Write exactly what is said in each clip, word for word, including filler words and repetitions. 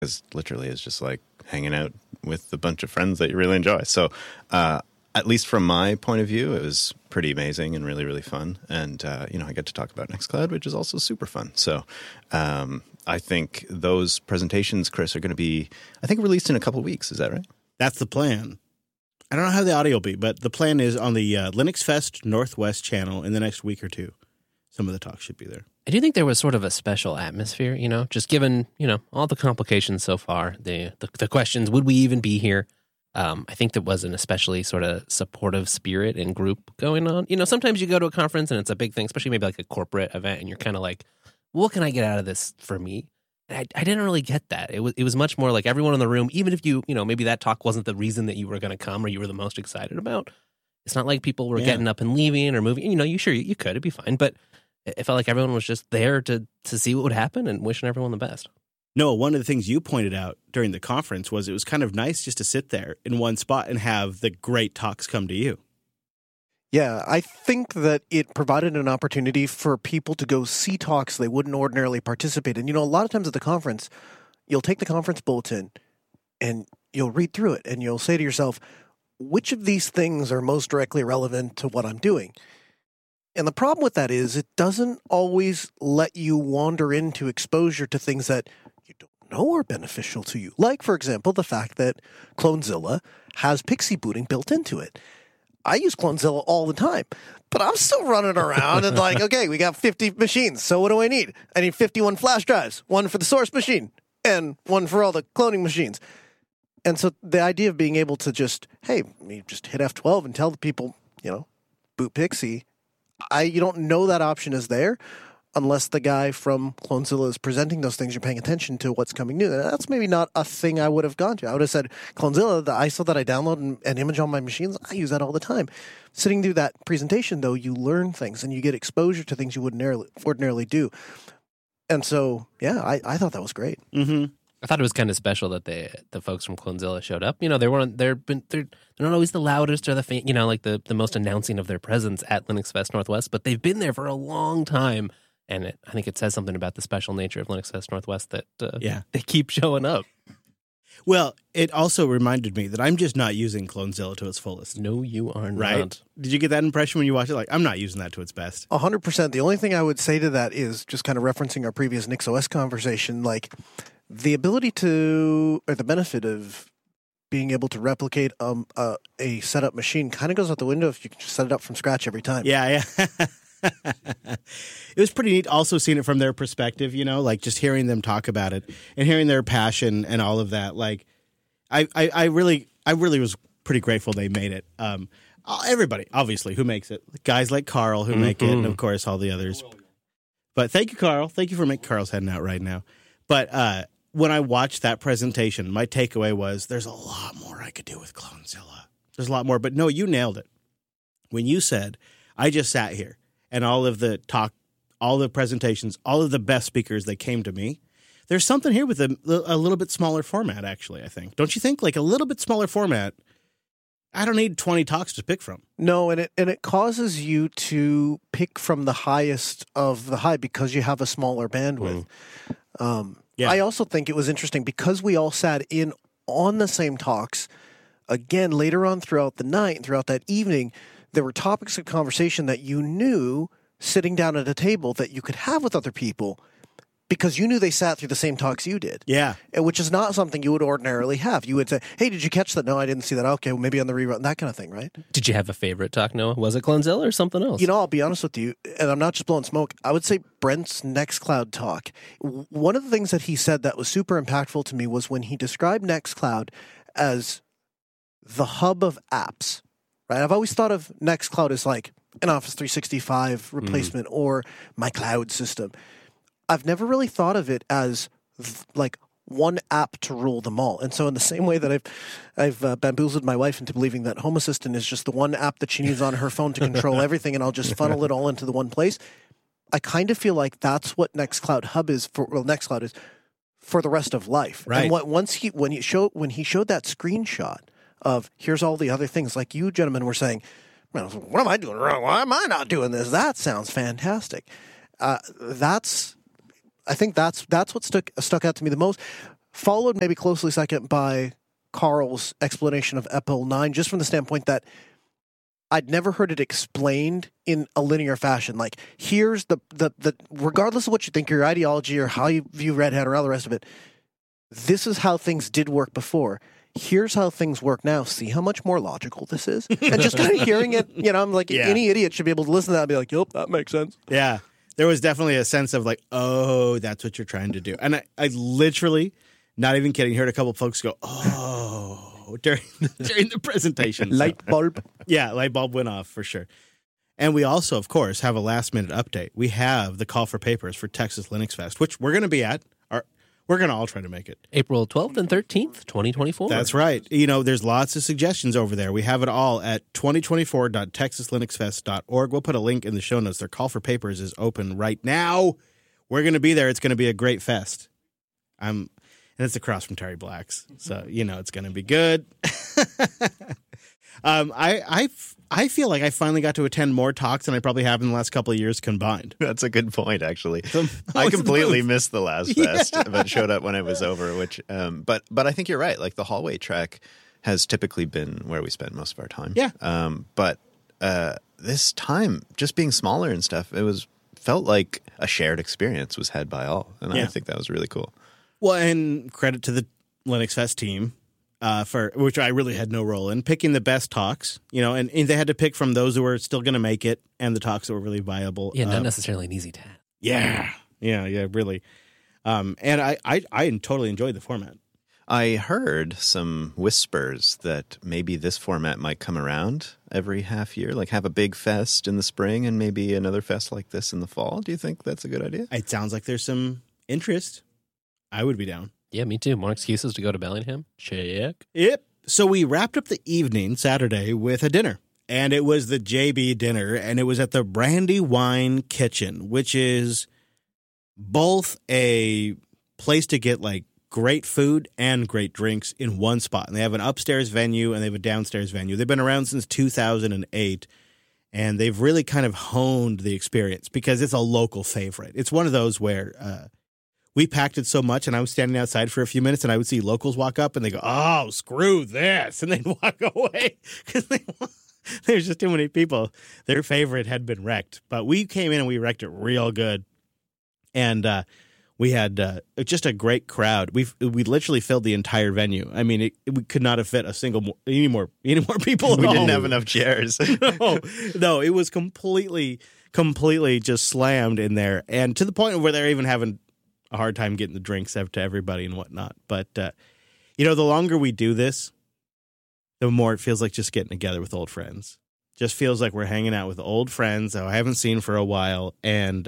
because literally it's just like hanging out with a bunch of friends that you really enjoy. So uh, at least from my point of view, it was pretty amazing and really, really fun. And, uh, you know, I get to talk about Nextcloud, which is also super fun. So um, I think those presentations, Chris, are going to be, I think, released in a couple of weeks. Is that right? That's the plan. I don't know how the audio will be, but the plan is on the uh, Linux Fest Northwest channel in the next week or two. Some of the talks should be there. I do think there was sort of a special atmosphere, you know, just given, you know, all the complications so far, the the, the questions, would we even be here? Um, I think there was an especially sort of supportive spirit and group going on. You know, sometimes you go to a conference and it's a big thing, especially maybe like a corporate event, and you're kind of like, what can I get out of this for me? And I, I didn't really get that. It was it was much more like everyone in the room, even if you, you know, maybe that talk wasn't the reason that you were going to come or you were the most excited about. It's not like people were Yeah. getting up and leaving or moving. You know, you sure you, you could, it'd be fine. But it felt like everyone was just there to to see what would happen and wishing everyone the best. No, one of the things you pointed out during the conference was it was kind of nice just to sit there in one spot and have the great talks come to you. Yeah, I think that it provided an opportunity for people to go see talks they wouldn't ordinarily participate in. You know, a lot of times at the conference, you'll take the conference bulletin and you'll read through it and you'll say to yourself, which of these things are most directly relevant to what I'm doing? And the problem with that is it doesn't always let you wander into exposure to things that you don't know are beneficial to you. Like, for example, the fact that Clonezilla has Pixie booting built into it. I use Clonezilla all the time, but I'm still running around and like, okay, we got fifty machines, so what do I need? I need fifty-one flash drives, one for the source machine and one for all the cloning machines. And so the idea of being able to just, hey, you just hit F twelve and tell the people, you know, boot Pixie, I you don't know that option is there unless the guy from Clonezilla is presenting those things. You're paying attention to what's coming new. And that's maybe not a thing I would have gone to. I would have said, Clonezilla, the I S O that I download and, and image on my machines, I use that all the time. Sitting through that presentation, though, you learn things and you get exposure to things you wouldn't ordinarily, ordinarily do. And so, yeah, I, I thought that was great. Mm-hmm. I thought it was kind of special that they, the folks from Clonezilla showed up. You know, they weren't, they're been, they're, they're not always the loudest or the, fa- you know, like the, the most announcing of their presence at Linux Fest Northwest, but they've been there for a long time. And it, I think it says something about the special nature of Linux Fest Northwest that uh, Yeah. they keep showing up. Well, it also reminded me that I'm just not using Clonezilla to its fullest. No, you are Right? not. Did you get that impression when you watched it? Like, I'm not using that to its best. A hundred percent. The only thing I would say to that is just kind of referencing our previous NixOS conversation, like the ability to, or the benefit of being able to replicate um, uh, a setup machine kind of goes out the window if you can just set it up from scratch every time. Yeah, yeah. It was pretty neat also seeing it from their perspective, you know, like just hearing them talk about it and hearing their passion and all of that. Like, I, I, I really, I really was pretty grateful they made it. Um, everybody, obviously, who makes it. Guys like Carl who make it, and of course all the others. But thank you, Carl. Thank you for making Carl's heading out right now. But uh, when I watched that presentation, my takeaway was there's a lot more I could do with Clonezilla. There's a lot more. But no, you nailed it. When you said, I just sat here and all of the talk, all the presentations, all of the best speakers that came to me, there's something here with a, a little bit smaller format, actually, I think. Don't you think? Like a little bit smaller format. I don't need twenty talks to pick from. No, and it and it causes you to pick from the highest of the high because you have a smaller bandwidth. Mm. Um, yeah. I also think it was interesting because we all sat in on the same talks. Again, later on throughout the night and throughout that evening, there were topics of conversation that you knew sitting down at a table that you could have with other people because you knew they sat through the same talks you did. Yeah. Which is not something you would ordinarily have. You would say, hey, did you catch that? No, I didn't see that. Okay, well, maybe on the rerun, that kind of thing, right? Did you have a favorite talk, Noah? Was it Clonezilla or something else? You know, I'll be honest with you, and I'm not just blowing smoke. I would say Brent's Nextcloud talk. One of the things that he said that was super impactful to me was when he described Nextcloud as the hub of apps, right? I've always thought of Nextcloud as like an Office three sixty-five replacement mm. or my cloud system. I've never really thought of it as th- like one app to rule them all. And so in the same way that I've I've uh, bamboozled my wife into believing that Home Assistant is just the one app that she needs on her phone to control everything and I'll just funnel it all into the one place, I kind of feel like that's what Nextcloud Hub is for, well, Nextcloud is for the rest of life. Right. And what, once he, when he showed, when he showed that screenshot of here's all the other things, like you gentlemen were saying, well, what am I doing wrong? Why am I not doing this? That sounds fantastic. Uh, that's, I think that's that's what stuck stuck out to me the most. followed maybe closely second by Carl's explanation of Epil nine, just from the standpoint that I'd never heard it explained in a linear fashion. Like, here's the, the, the regardless of what you think, your ideology or how you view Red Hat or all the rest of it, this is how things did work before. Here's how things work now. See how much more logical this is? And just kind of hearing it, you know, I'm like, Yeah. any idiot should be able to listen to that and be like, yep, that makes sense. Yeah. There was definitely a sense of like, oh, that's what you're trying to do. And I, I literally, not even kidding, heard a couple of folks go, oh, during the, during the presentation. So, Light bulb. yeah, light bulb went off for sure. And we also, of course, have a last minute update. We have the call for papers for Texas Linux Fest, which we're going to be at. Our, we're going to all try to make it. April twelfth and thirteenth, twenty twenty-four. That's right. You know, there's lots of suggestions over there. We have it all at twenty twenty-four dot texas linux fest dot org. We'll put a link in the show notes. Their call for papers is open right now. We're going to be there. It's going to be a great fest. I'm, and it's across from Terry Black's, so you know it's going to be good. um, I, I, I feel like I finally got to attend more talks than I probably have in the last couple of years combined. That's a good point, actually. So- I What's the completely booth? missed the last Yeah. fest, but showed up when it was over. Which, um, but but I think you're right. Like the hallway track has typically been where we spend most of our time. Yeah. Um, but uh, this time, just being smaller and stuff, it was felt like a shared experience was had by all, and Yeah. I think that was really cool. Well, and credit to the Linux Fest team, uh, for which I really had no role in, picking the best talks, you know, and, and they had to pick from those who were still going to make it and the talks that were really viable. Yeah, not Um, necessarily an easy task. Yeah, yeah, yeah, really. Um, and I, I, I totally enjoyed the format. I heard some whispers that maybe this format might come around every half year, like have a big fest in the spring and maybe another fest like this in the fall. Do you think that's a good idea? It sounds like there's some interest. I would be down. Yeah, me too. More excuses to go to Bellingham. Check. Yep. So we wrapped up the evening Saturday with a dinner. And it was the J B dinner, and it was at the Brandywine Kitchen, which is both a place to get like great food and great drinks in one spot. And they have an upstairs venue and they have a downstairs venue. They've been around since two thousand eight, and they've really kind of honed the experience because it's a local favorite. It's one of those where uh, we packed it so much, and I was standing outside for a few minutes, and I would see locals walk up, and they go, "Oh, screw this," and they'd walk away because they there's just too many people. Their favorite had been wrecked, but we came in and we wrecked it real good, and uh, we had uh, just a great crowd. We we literally filled the entire venue. I mean, it, it, we could not have fit a single more, any more any more people. We at didn't all. have enough chairs. no, no, it was completely, completely just slammed in there, and to the point where they're even having a hard time getting the drinks out to everybody and whatnot. But uh, you know, the longer we do this, the more it feels like just getting together with old friends. Just feels like we're hanging out with old friends that I haven't seen for a while, and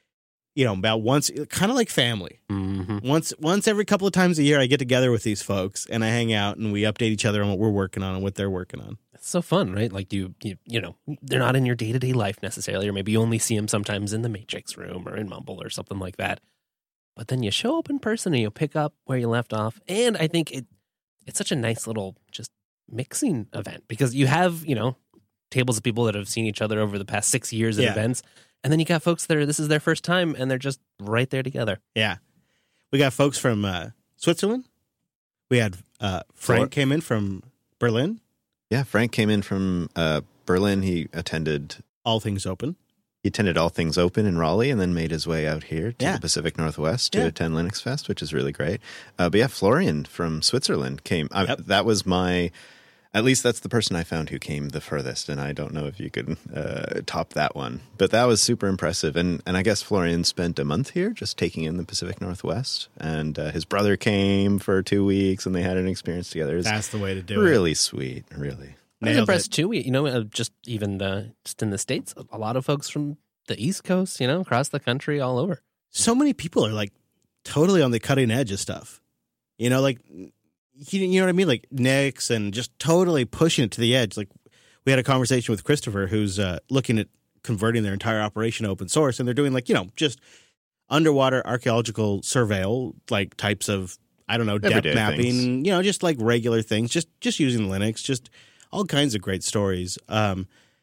you know, about once, kind of like family. Mm-hmm. Once, once every couple of times a year, I get together with these folks and I hang out and we update each other on what we're working on and what they're working on. It's so fun, right? Like you, you, you know, they're not in your day to day life necessarily, or maybe you only see them sometimes in the Matrix room or in Mumble or something like that. But then you show up in person and you pick up where you left off. And I think it it's such a nice little just mixing event because you have, you know, tables of people that have seen each other over the past six years at Yeah. events. And then you got folks that are, this is their first time and they're just right there together. Yeah. We got folks from uh, Switzerland. We had uh, Frank Flor- came in from Berlin. Yeah, Frank came in from uh, Berlin. He attended All Things Open. he attended All Things Open in Raleigh and then made his way out here to Yeah. the Pacific Northwest to Yeah. attend Linux Fest, which is really great. Uh, but yeah, Florian from Switzerland came. I, Yep. That was my, at least that's the person I found who came the furthest, and I don't know if you could uh, top that one. But that was super impressive. And, and I guess Florian spent a month here just taking in the Pacific Northwest. And uh, his brother came for two weeks and they had an experience together. It was That's the way to do really sweet, really. I was Nailed impressed too. We, you know, uh, just even uh, just in the States, a lot of folks from the East Coast, you know, across the country, all over. it. So many people are like totally on the cutting edge of stuff. You know, like, you, you know what I mean? Like Nix and just totally pushing it to the edge. Like we had a conversation with Christopher who's uh, looking at converting their entire operation to open source, and they're doing like, you know, just underwater archaeological surveil, like types of, I don't know, depth Everyday mapping, things. you know, just like regular things, just just using Linux, just all kinds of great stories. Um,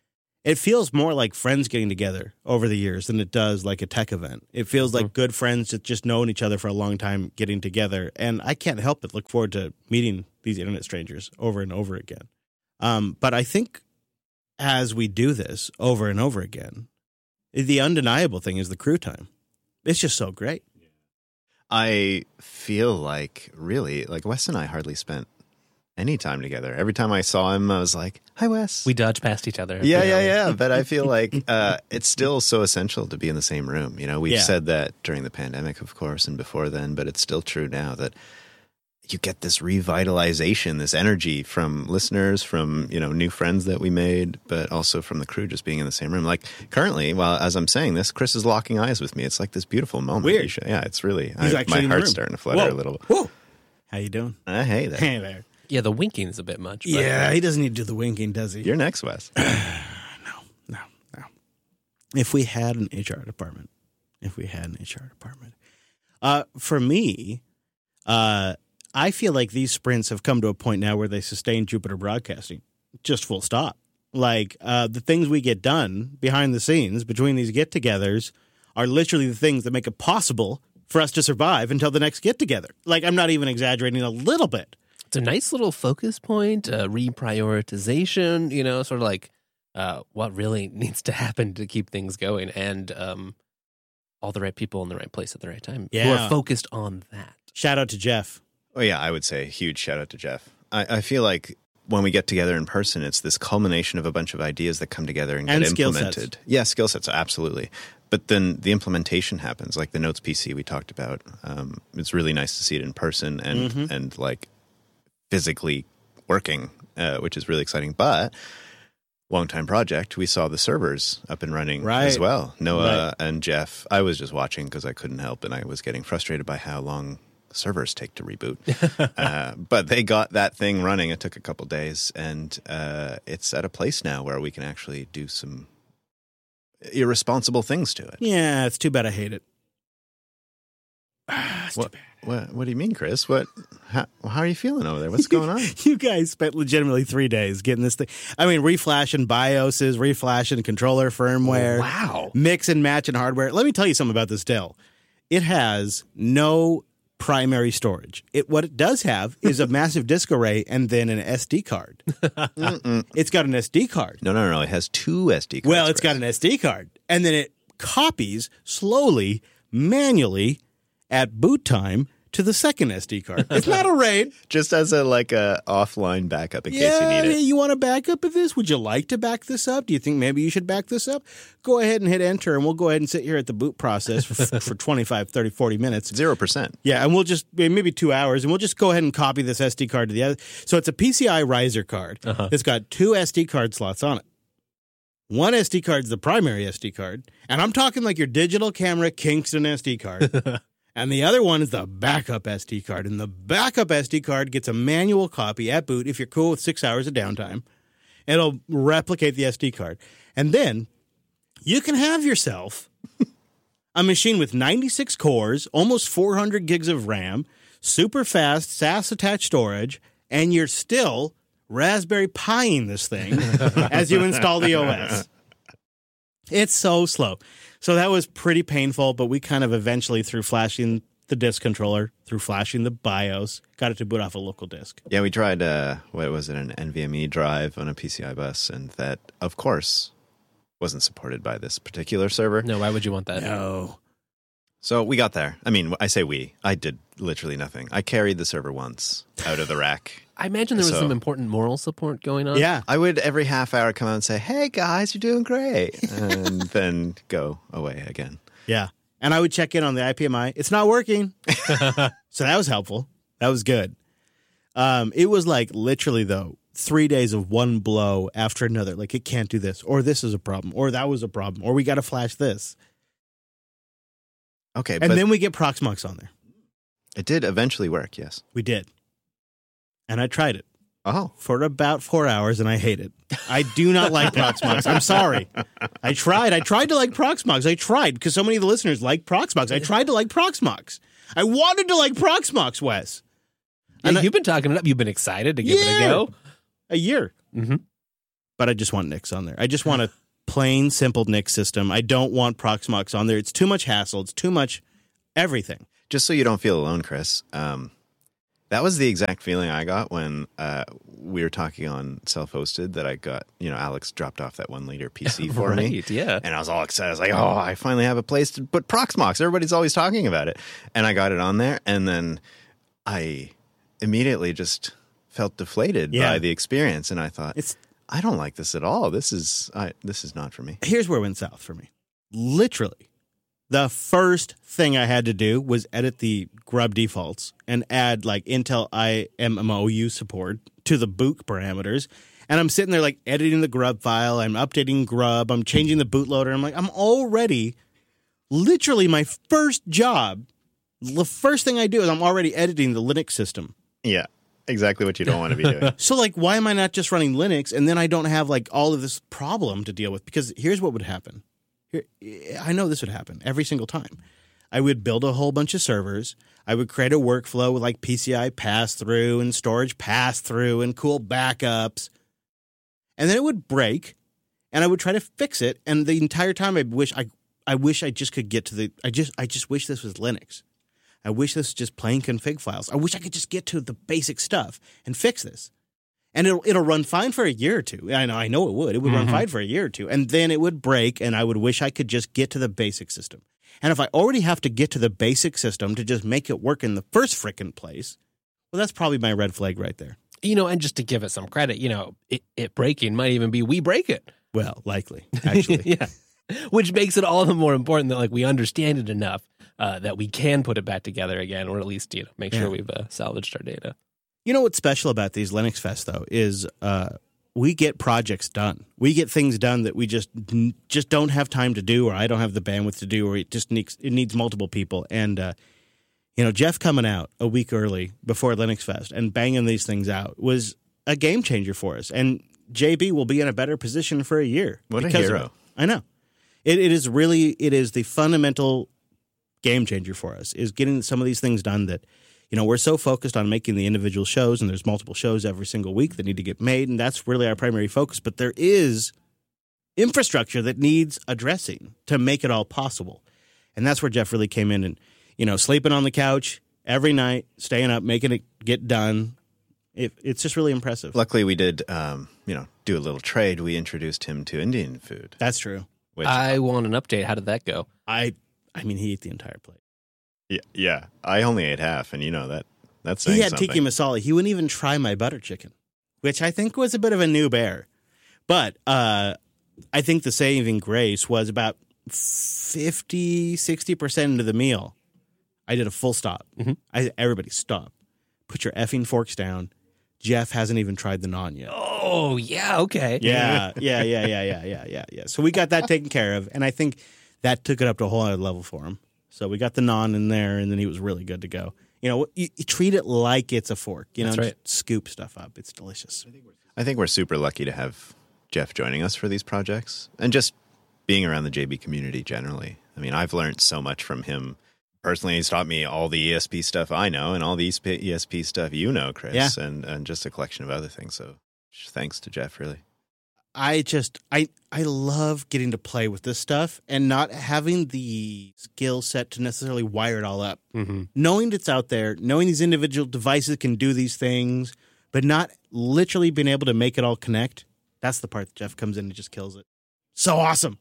it feels more like friends getting together over the years than it does like a tech event. It feels mm-hmm. like good friends that just known each other for a long time getting together. And I can't help but look forward to meeting these internet strangers over and over again. Um, but I think as we do this over and over again, the undeniable thing is the crew time. It's just so great. I feel like, really, like Wes and I hardly spent any time together. Every time I saw him, I was like, hi, Wes. We dodge past each other. Yeah, yeah, yeah. But I feel like uh, it's still so essential to be in the same room. You know, we've Yeah. said that during the pandemic, of course, and before then, but it's still true now that you get this revitalization, this energy from listeners, from, you know, new friends that we made, but also from the crew just being in the same room. Like currently, well, as I'm saying this, Chris is locking eyes with me. It's like this beautiful moment. Weird. You should- yeah, it's really, He's I, actually my in the heart's room. starting to flutter Whoa. a little. Whoa. How you doing? Uh, hey there. Hey there. Yeah, the winking is a bit much. But Yeah, he doesn't need to do the winking, does he? You're next, Wes. No, no. If we had an H R department, if we had an H R department, uh, for me, uh, I feel like these sprints have come to a point now where they sustain Jupiter Broadcasting, just full stop. Like uh, the things we get done behind the scenes between these get-togethers are literally the things that make it possible for us to survive until the next get-together. Like I'm not even exaggerating a little bit. It's a nice little focus point, uh, reprioritization, you know, sort of like uh, what really needs to happen to keep things going, and um, all the right people in the right place at the right time who Yeah. are focused on that. Shout out to Jeff. Oh, yeah, I would say a huge shout out to Jeff. I, I feel like when we get together in person, it's this culmination of a bunch of ideas that come together and, And get skill implemented. sets. Yeah, skill sets, absolutely. But then the implementation happens, like the Notes P C we talked about. Um, it's really nice to see it in person and, Mhm. and like physically working, uh, which is really exciting. But long time project, we saw the servers up and running Right. as well. Noah Right. and Jeff, I was just watching because I couldn't help, and I was getting frustrated by how long servers take to reboot. uh, but they got that thing running. It took a couple days, and uh, it's at a place now where we can actually do some irresponsible things to it. Yeah, it's too bad I hate it. Ah, it's too What, bad. what, what do you mean, Chris? What? How, how are you feeling over there? What's going on? You guys spent legitimately three days getting this thing. I mean, reflashing BIOSes, reflashing controller firmware, Wow. mix and match and hardware. Let me tell you something about this Dell. It has no primary storage. It what it does have is a massive disk array and then an S D card. It's got an S D card. No, no, no. It has two S D cards. Well, it's Chris. got an S D card, and then it copies slowly, manually, at boot time to the second S D card. It's not a RAID. just as a like a offline backup in case you Yeah, need it. you want to back up of this? Would you like to back this up? Do you think maybe you should back this up? Go ahead and hit enter, and we'll go ahead and sit here at the boot process for, for twenty-five, thirty, forty minutes. Zero percent. Yeah, and we'll just, maybe two hours, and we'll just go ahead and copy this S D card to the other. So it's a P C I riser card. Uh-huh. It's got two S D card slots on it. One S D card is the primary S D card, and I'm talking like your digital camera Kingston S D card. And the other one is the backup S D card. And the backup S D card gets a manual copy at boot if you're cool with six hours of downtime. It'll replicate the S D card. And then you can have yourself a machine with ninety-six cores, almost four hundred gigs of RAM, super fast S A S attached storage, and you're still Raspberry Piing this thing as you install the O S. It's so slow. So that was pretty painful, but we kind of eventually, through flashing the disk controller, through flashing the BIOS, got it to boot off a local disk. Yeah, we tried, uh, what was it, an NVMe drive on a P C I bus, and that, of course, wasn't supported by this particular server. No, why would you want that? No. So we got there. I mean, I say we. I did literally nothing. I carried the server once out of the rack. I imagine there was So- some important moral support going on. Yeah. I would every half hour come out and say, hey, guys, you're doing great. And then go away again. Yeah. And I would check in on the I P M I. It's not working. So that was helpful. That was good. Um, it was like literally, though, three days of one blow after another. Like, it can't do this, or this is a problem, or that was a problem, or we got to flash this. Okay, And but then we get Proxmox on there. it did eventually work, yes. We did. And I tried it Oh. for about four hours, and I hate it. I do not like Proxmox. I'm sorry. I tried. I tried to like Proxmox. I tried because so many of the listeners like Proxmox. I tried to like Proxmox. I wanted to like Proxmox, Wes. Yeah, And I- you've been talking it up. You've been excited to give it Yeah. a go. A year. Mm-hmm. But I just want Nix on there. I just want to plain, simple Nix system. I don't want Proxmox on there. It's too much hassle. It's too much everything. Just so you don't feel alone, Chris, um, that was the exact feeling I got when uh, we were talking on self-hosted that I got, you know, Alex dropped off that one liter P C for right, me. yeah. And I was all excited. I was like, oh, I finally have a place to put Proxmox. Everybody's always talking about it. And I got it on there. And then I immediately just felt deflated Yeah. by the experience. And I thought, It's I don't like this at all. This is I, this is not for me. Here's where it went south for me. Literally, the first thing I had to do was edit the Grub defaults and add like Intel I M M O U support to the boot parameters. And I'm sitting there like editing the Grub file. I'm updating Grub. I'm changing the bootloader. I'm like, I'm already, literally my first job, the first thing I do is I'm already editing the Linux system. Yeah, exactly what you don't want to be doing. So like, why am I not just running Linux and then I don't have like all of this problem to deal with? Because here's what would happen. Here, I know this would happen every single time. I would build a whole bunch of servers. I would create a workflow with like P C I pass-through and storage pass-through and cool backups. And then it would break, and I would try to fix it. And the entire time I wish I I wish I just could get to the I just I just wish this was Linux. I wish this was just plain config files. I wish I could just get to the basic stuff and fix this. And it'll it'll run fine for a year or two. I know I know it would. It would Mm-hmm. run fine for a year or two. And then it would break, and I would wish I could just get to the basic system. And if I already have to get to the basic system to just make it work in the first frickin' place, well, that's probably my red flag right there. You know, and just to give it some credit, you know, it, it breaking might even be we break it. Well, likely, actually. Yeah. Which makes it all the more important that like we understand it enough uh, that we can put it back together again, or at least, you know, make sure Yeah. we've uh, salvaged our data. You know what's special about these Linux Fest, though, is uh, we get projects done. We get things done that we just just don't have time to do, or I don't have the bandwidth to do, or it just needs it needs multiple people. And uh, you know, Jeff coming out a week early before Linux Fest and banging these things out was a game changer for us. And J B will be in a better position for a year. What a because of hero. it. I know. It, it is really it is the fundamental game changer for us, is getting some of these things done that, you know, we're so focused on making the individual shows, and there's multiple shows every single week that need to get made, and that's really our primary focus. But there is infrastructure that needs addressing to make it all possible. And that's where Jeff really came in and, you know, sleeping on the couch every night, staying up, making it get done. It, it's just really impressive. Luckily, we did, um, you know, do a little trade. We introduced him to Indian food. That's true. Which, I want an update. How did that go? I I mean, he ate the entire plate. yeah, yeah, I only ate half, and you know that that's saying He had something. tiki masala. He wouldn't even try my butter chicken, which I think was a bit of a new bear. But uh, I think the saving grace was about fifty, sixty percent into the meal. I did a full stop. Mm-hmm. I, everybody stop. Put your effing forks down. Jeff hasn't even tried the naan yet. Oh, yeah, okay. Yeah, yeah, yeah, yeah, yeah, yeah, yeah, yeah. So we got that taken care of, and I think that took it up to a whole other level for him. So we got the naan in there, and then he was really good to go. You know, you, you treat it like it's a fork. You know, That's right. just scoop stuff up. It's delicious. I think we're super lucky to have Jeff joining us for these projects, and just being around the J B community generally. I mean, I've learned so much from him. Personally, he's taught me all the E S P stuff I know and all the E S P stuff you know, Chris, Yeah. and, and just a collection of other things. So thanks to Jeff, really. I just I I love getting to play with this stuff and not having the skill set to necessarily wire it all up. Mm-hmm. Knowing it's out there, knowing these individual devices can do these things, but not literally being able to make it all connect. That's the part that Jeff comes in and just kills it. So awesome.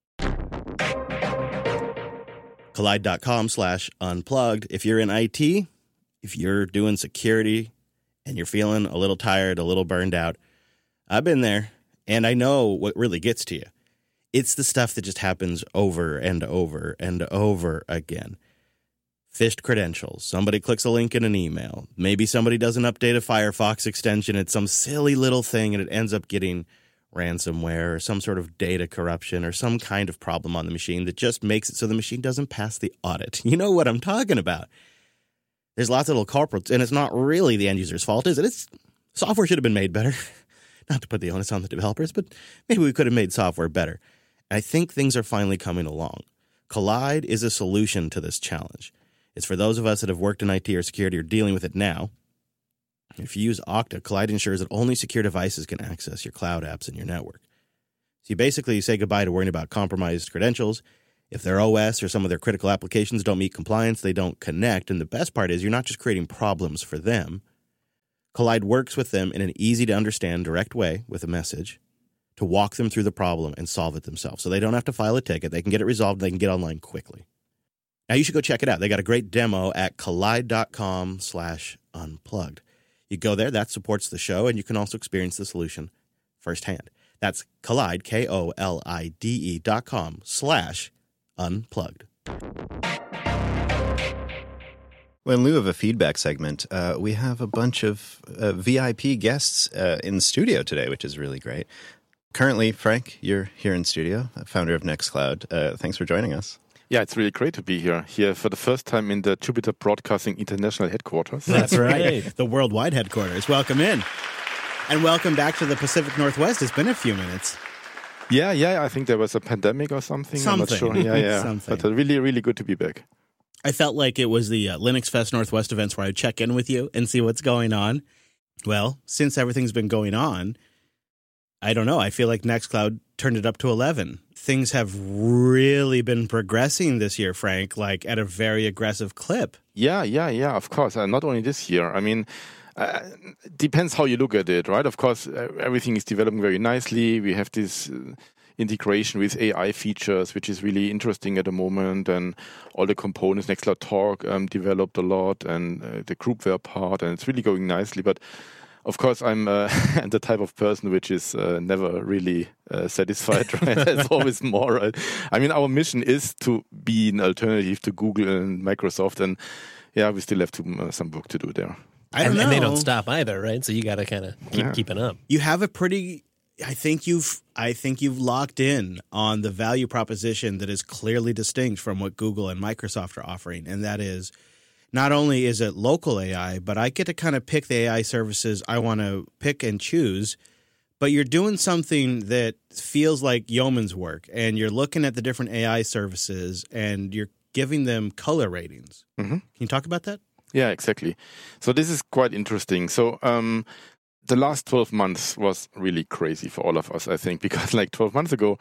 Collide.com slash unplugged. If you're in I T, if you're doing security and you're feeling a little tired, a little burned out, I've been there. And I know what really gets to you. It's the stuff that just happens over and over and over again. Phished credentials. Somebody clicks a link in an email. Maybe somebody doesn't update a Firefox extension. It's some silly little thing, and it ends up getting ransomware or some sort of data corruption or some kind of problem on the machine that just makes it so the machine doesn't pass the audit. You know what I'm talking about. There's lots of little culprits, and it's not really the end user's fault, is it? It's software should have been made better. Not to put the onus on the developers, but maybe we could have made software better. And I think things are finally coming along. Collide is a solution to this challenge. It's for those of us that have worked in I T or security or dealing with it now. If you use Okta, Collide ensures that only secure devices can access your cloud apps and your network. So you basically say goodbye to worrying about compromised credentials. If their O S or some of their critical applications don't meet compliance, they don't connect. And the best part is you're not just creating problems for them. Kolide works with them in an easy-to-understand, direct way with a message to walk them through the problem and solve it themselves. So they don't have to file a ticket. They can get it resolved. They can get online quickly. Now, you should go check it out. They got a great demo at kolide.com slash unplugged. You go there. That supports the show, and you can also experience the solution firsthand. That's Kolide, K O L I D E dot com slash unplugged. Well, in lieu of a feedback segment, uh, we have a bunch of uh, V I P guests uh, in studio today, which is really great. Currently, Frank, you're here in studio, founder of Nextcloud. Uh, thanks for joining us. Yeah, it's really great to be here, here for the first time in the Jupiter Broadcasting International headquarters. That's right. The worldwide headquarters. Welcome in. And welcome back to the Pacific Northwest. It's been a few minutes. Yeah, yeah, I think there was a pandemic or something. Something. I'm not sure. Yeah, yeah. Something. But uh, really, really good to be back. I felt like it was the uh, Linux Fest Northwest events where I would check in with you and see what's going on. Well, since everything's been going on, I don't know. I feel like Nextcloud turned it up to eleven. Things have really been progressing this year, Frank, like at a very aggressive clip. Yeah, yeah, yeah, of course. Uh, not only this year. I mean, uh, depends how you look at it, right? Of course, uh, everything is developing very nicely. We have this uh, integration with A I features, which is really interesting at the moment, and all the components, Nextcloud Talk um, developed a lot, and uh, the groupware part, and it's really going nicely. But of course, I'm uh, the type of person which is uh, never really uh, satisfied, right? There's always more, right? I mean, our mission is to be an alternative to Google and Microsoft, and yeah, we still have to, uh, some work to do there. I don't and, know. and they don't stop either, right? So you got to kind of keep Yeah. keeping up. You have a pretty... I think you've I think you've locked in on the value proposition that is clearly distinct from what Google and Microsoft are offering, and that is not only is it local A I, but I get to kind of pick the A I services I want to pick and choose, but you're doing something that feels like yeoman's work, and you're looking at the different A I services, and you're giving them color ratings. Mm-hmm. Can you talk about that? Yeah, exactly. So this is quite interesting. So um, the last twelve months was really crazy for all of us, I think, because like twelve months ago,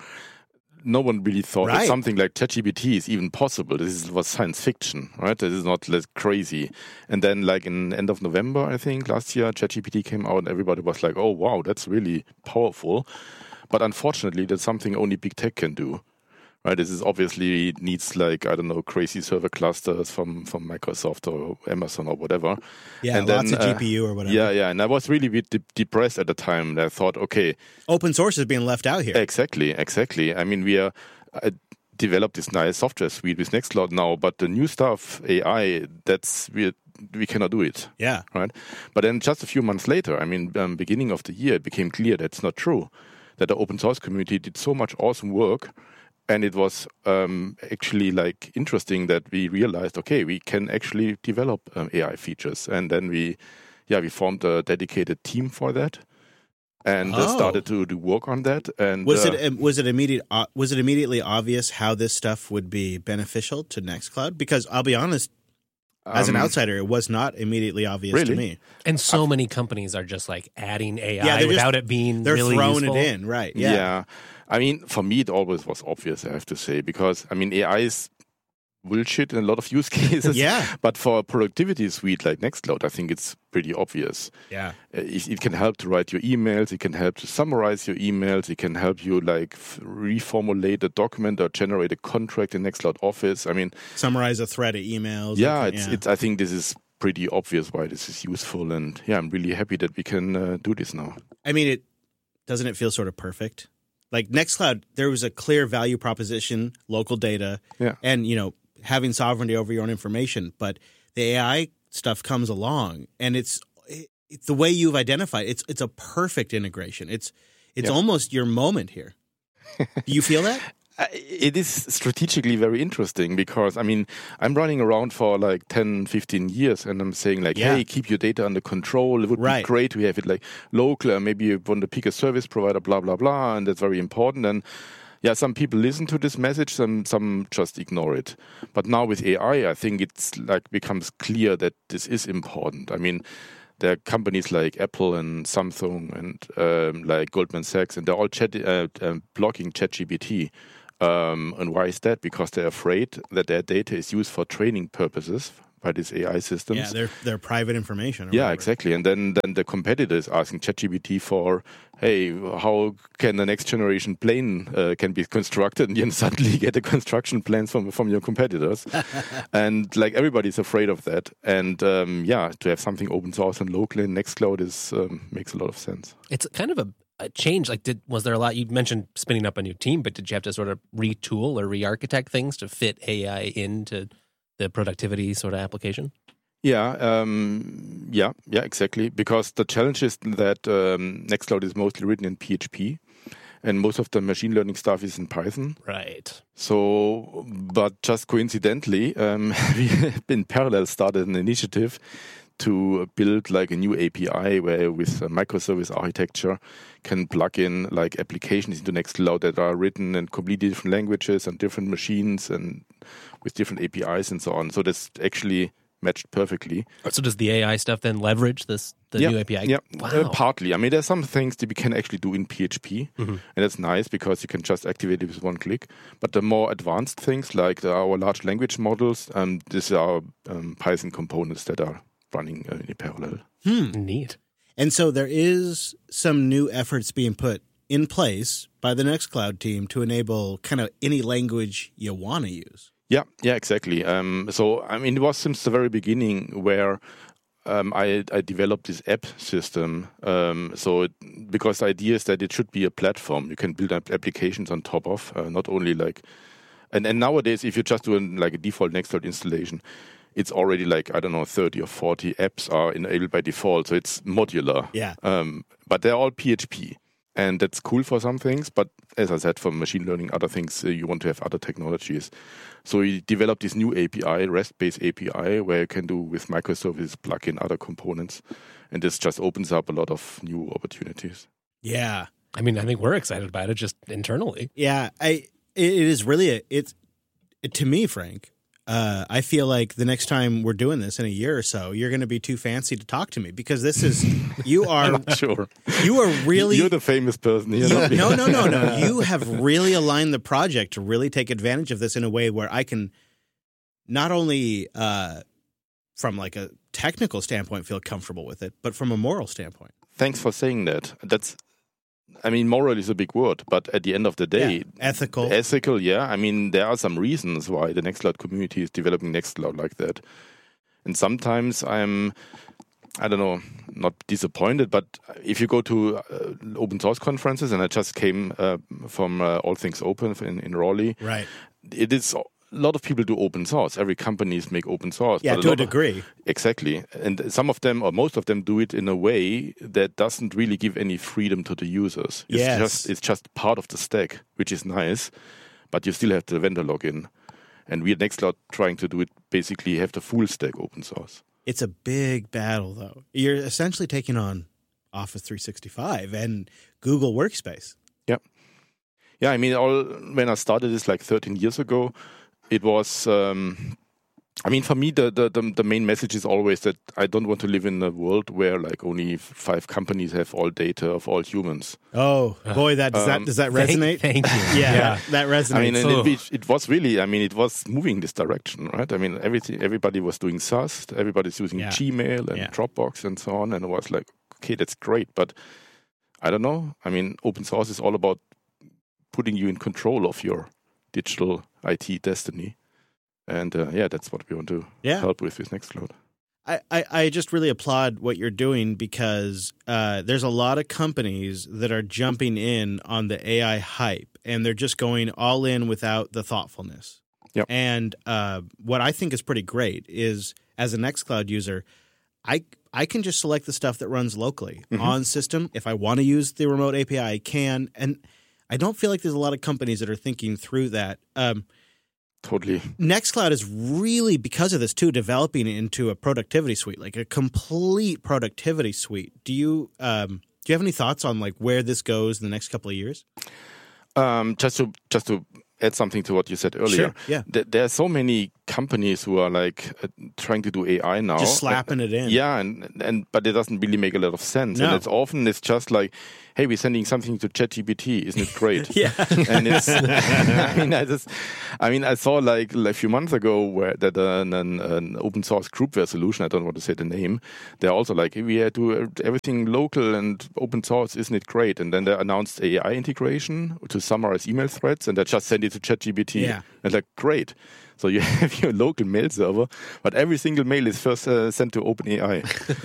no one really thought Right. that something like ChatGPT is even possible. This is, was science fiction, right? This is not less crazy. And then like in end of November, I think, last year, ChatGPT came out and everybody was like, oh, wow, that's really powerful. But unfortunately, that's something only big tech can do. Right, this is obviously needs like, I don't know, crazy server clusters from, from Microsoft or Amazon or whatever. Yeah, And lots then, of uh, G P U or whatever. Yeah, yeah. And I was really a bit de- depressed at the time. I thought, okay, Open source is being left out here. exactly, exactly. I mean, we are uh, developed this nice software suite with Nextcloud now, but the new stuff, A I, that's we we cannot do it. Yeah. Right. But then just a few months later, I mean, um, beginning of the year, it became clear that's not true. That the open source community did so much awesome work. And it was um, actually like interesting that we realized, okay, we can actually develop um, A I features, and then we, yeah, we formed a dedicated team for that, and uh, Oh. started to do work on that. And Was uh, it was it immediate uh, was it immediately obvious how this stuff would be beneficial to Nextcloud? Because I'll be honest, as an um, outsider, it was not immediately obvious to Really? me. And so many companies are just like adding A I Yeah, they're without just- it being They're really throwing useful. it in, right? yeah. Yeah. I mean, for me, it always was obvious, I have to say, because I mean, A I is bullshit in a lot of use cases. Yeah. But for a productivity suite like Nextcloud, I think it's pretty obvious. Yeah. Uh, It, it can help to write your emails. It can help to summarize your emails. It can help you like f- reformulate a document or generate a contract in Nextcloud Office. I mean, Summarize a thread of emails. yeah, Okay, it's, it's. I think this is pretty obvious why this is useful, and yeah, I'm really happy that we can uh, do this now. I mean, it doesn't it feel sort of perfect? Like Nextcloud, there was a clear value proposition, local data, Yeah. and you know having sovereignty over your own information. But the A I stuff comes along, and it's, it, it's the way you've identified. It's it's a perfect integration. It's it's Yeah. almost your moment here. Do you feel that? Uh, It is strategically very interesting because, I mean, I'm running around for like ten, fifteen years and I'm saying like, Yeah. hey, keep your data under control. It would Right. be great to have it like local, and maybe you want to pick a service provider, blah, blah, blah. And that's very important. And yeah, some people listen to this message, some, some just ignore it. But now with A I, I think it's like becomes clear that this is important. I mean, there are companies like Apple and Samsung and um, like Goldman Sachs, and they're all chat, uh, uh, blocking ChatGPT. Um, and why is that? Because they're afraid that their data is used for training purposes by these A I systems. Yeah, they're they're private information. Or yeah, whatever. exactly. And then, then the competitor is asking ChatGPT for, hey, how can the next generation plane uh, can be constructed? And you suddenly get the construction plans from from your competitors. And like everybody's afraid of that. And um, yeah, to have something open source and local in Nextcloud is um, makes a lot of sense. It's kind of a, a change. Like, did was there a lot? You mentioned spinning up a new team, but did you have to sort of retool or re-architect things to fit A I into the productivity sort of application? Yeah, um, yeah, yeah, exactly. Because the challenge is that um, Nextcloud is mostly written in P H P, and most of the machine learning stuff is in Python. Right. So, but just coincidentally, um, we in parallel started an initiative to build like a new A P I where with a microservice architecture can plug in like applications into Nextcloud that are written in completely different languages and different machines and with different A P Is and so on. So that's actually matched perfectly. So does the A I stuff then leverage this the yeah, new A P I? Yeah, Wow. uh, partly. I mean, there's some things that we can actually do in P H P, Mm-hmm. and that's nice because you can just activate it with one click. But the more advanced things, like the, our large language models, um, these are um, Python components that are running uh, in parallel. Neat. And so there is some new efforts being put in place by the Nextcloud team to enable kind of any language you want to use. Yeah, yeah, exactly. Um, so, I mean, it was since the very beginning where um, I, I developed this app system. Um, so, it, because the idea is that it should be a platform you can build up applications on top of, uh, not only like, and, and nowadays, if you just do an, like a default Nextcloud installation, it's already like, I don't know, thirty or forty apps are enabled by default. So it's modular. Yeah. Um, but they're all P H P. And that's cool for some things. But as I said, for machine learning, other things, uh, you want to have other technologies. So we developed this new A P I, REST-based A P I, where you can do with microservices, plug in other components. And this just opens up a lot of new opportunities. Yeah. I mean, I think we're excited about it just internally. Yeah. I it is really a, it's it, to me, Frank, Uh, I feel like the next time we're doing this in a year or so, you're going to be too fancy to talk to me because this is you are Sure. you are really You're the famous person here. you, not me. no no no no you have really aligned the project to really take advantage of this in a way where I can not only uh, from like a technical standpoint feel comfortable with it, but from a moral standpoint. Thanks for saying that. That's, I mean, moral is a big word, but at the end of the day, Yeah, ethical. ethical, yeah. I mean, there are some reasons why the Nextcloud community is developing Nextcloud like that. And sometimes I'm, I don't know, not disappointed, but if you go to uh, open source conferences, and I just came uh, from uh, All Things Open in, in Raleigh, Right. it is a lot of people do open source. Every companies make open source. Yeah, but to a lot of- degree. Exactly. And some of them, or most of them, do it in a way that doesn't really give any freedom to the users. It's Yes. just it's just part of the stack, which is nice, but you still have the vendor login. And we at Nextcloud trying to do it, basically have the full stack open source. It's a big battle, though. You're essentially taking on Office three sixty-five and Google Workspace. Yeah. Yeah, I mean, all when I started this like thirteen years ago, it was... Um, I mean, for me, the, the, the, the main message is always that I don't want to live in a world where like only five companies have all data of all humans. Oh boy, that does that Um, does that Thank- resonate? Thank, you. Yeah, that resonates. I mean, and Ugh. it, it, it was really, I mean, it was moving this direction, right? I mean, everything, everybody was doing SaaS, everybody's using Yeah. Gmail and Yeah. Dropbox and so on. And it was like, okay, that's great. But I don't know. I mean, open source is all about putting you in control of your digital I T destiny. And uh, yeah, that's what we want to Yeah. help with with Nextcloud. I, I, I just really applaud what you're doing because uh, there's a lot of companies that are jumping in on the A I hype and they're just going all in without the thoughtfulness. Yep. And uh, what I think is pretty great is as a Nextcloud user, I I can just select the stuff that runs locally on system. If I want to use the remote A P I, I can. And I don't feel like there's a lot of companies that are thinking through that. Um, Totally. Nextcloud is really, because of this too, developing it into a productivity suite, like a complete productivity suite. Do you um, do you have any thoughts on like where this goes in the next couple of years? Um, just to just to add something to what you said earlier. Sure, yeah. Th- there are so many companies who are like uh, trying to do A I now. Just slapping it in. Yeah, and and but it doesn't really make a lot of sense. No. And it's often it's just like, hey, we're sending something to ChatGPT. Isn't it great? Yeah. And it's. I mean, I just. I mean, I saw like a few months ago where that an, an, an open source groupware solution. I don't want to say the name. They're also like, hey, we do everything local and open source. Isn't it great? And then they announced A I integration to summarize email threads, and they just send it to ChatGPT. Yeah. And like, great. So you have your local mail server, but every single mail is first uh, sent to OpenAI.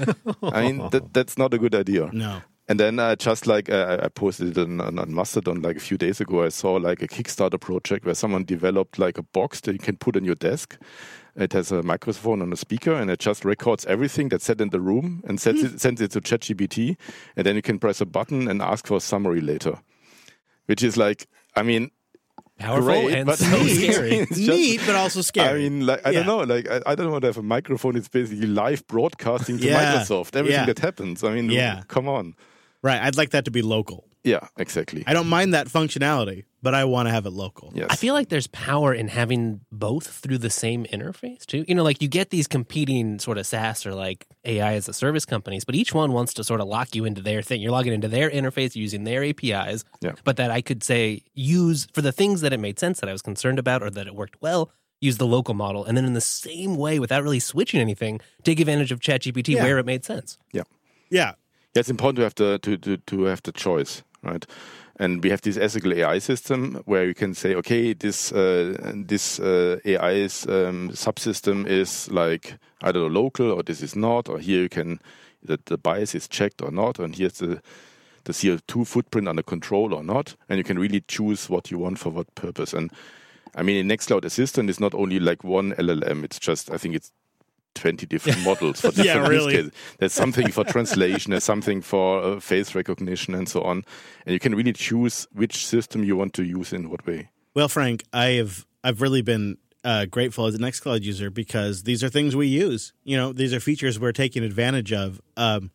I mean, that, that's not a good idea. No. And then uh, just like uh, I posted it on, on, on Mastodon like a few days ago, I saw like a Kickstarter project where someone developed like a box that you can put on your desk. It has a microphone and a speaker, and it just records everything that's said in the room and sends it, sends it to ChatGPT. And then you can press a button and ask for a summary later, which is like, I mean, Powerful great, and but so scary. it's just- Neat, but also scary. I mean, like I Yeah. don't know, like I, I don't want to have a microphone. It's basically live broadcasting to Yeah. Microsoft. Everything Yeah. that happens. I mean, Yeah. come on. Right. I'd like that to be local. Yeah, exactly. I don't mind that functionality, but I want to have it local. Yes. I feel like there's power in having both through the same interface too. You know, like you get these competing sort of SaaS or like A I as a service companies, but each one wants to sort of lock you into their thing. You're logging into their interface using their A P Is, Yeah. but that I could say use for the things that it made sense that I was concerned about or that it worked well, use the local model. And then in the same way, without really switching anything, take advantage of ChatGPT Yeah. where it made sense. yeah. Yeah. Yeah, it's important to have the to, to, to have the choice, right? And we have this ethical A I system where you can say, okay, this uh, this uh, A I's um, subsystem is like I don't know local, or this is not, or here you can that the bias is checked or not, and here's the the C O two footprint under control or not, and you can really choose what you want for what purpose. And I mean, in Nextcloud Assistant, it's not only like one L L M; it's just I think it's twenty different models for different Yeah, really. use cases. There's something for translation, there's something for uh, face recognition, and so on. And you can really choose which system you want to use in what way. Well, Frank, I have I've really been uh, grateful as a Nextcloud user because these are things we use. You know, these are features we're taking advantage of. Um,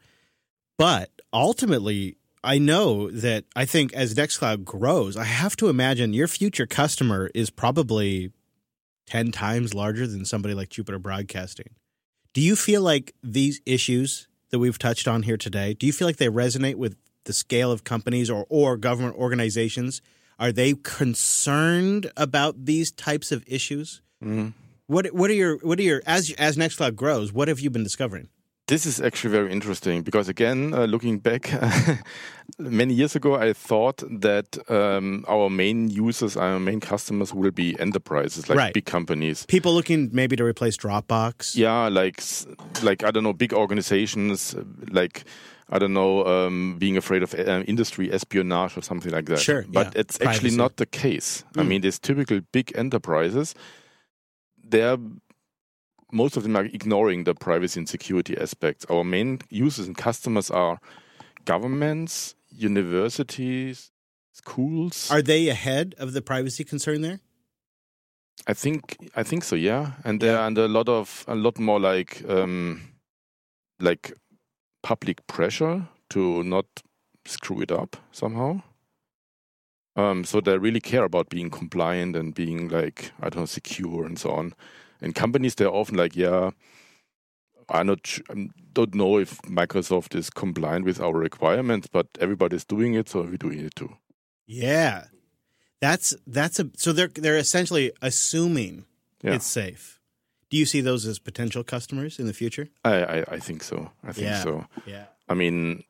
but ultimately, I know that I think as Nextcloud grows, I have to imagine your future customer is probably ten times larger than somebody like Jupiter Broadcasting. Do you feel like these issues that we've touched on here today, do you feel like they resonate with the scale of companies or, or government organizations? Are they concerned about these types of issues? Mm. What what are your what are your as as Nextcloud grows, what have you been discovering? This is actually very interesting because, again, uh, looking back, many years ago, I thought that um, our main users, our main customers will be enterprises, like Right. big companies. People looking maybe to replace Dropbox. Yeah, like, s- like I don't know, big organizations, uh, like, I don't know, um, being afraid of uh, industry espionage or something like that. Sure, But yeah. it's actually Privacy. not the case. I Mm. mean, these typical big enterprises, they're most of them are ignoring the privacy and security aspects. Our main users and customers are governments, universities, schools. Are they ahead of the privacy concern there? I think I think so, yeah. And they're Yeah. under a lot of a lot more like um, like public pressure to not screw it up somehow. Um, so they really care about being compliant and being like I don't know secure and so on. And companies they're often like, yeah, I not sh- I don't know if Microsoft is compliant with our requirements, but everybody's doing it, so we're doing it too. Yeah. That's that's a so they're they're essentially assuming Yeah, it's safe. Do you see those as potential customers in the future? I, I I think so. I think Yeah. so. Yeah. I mean,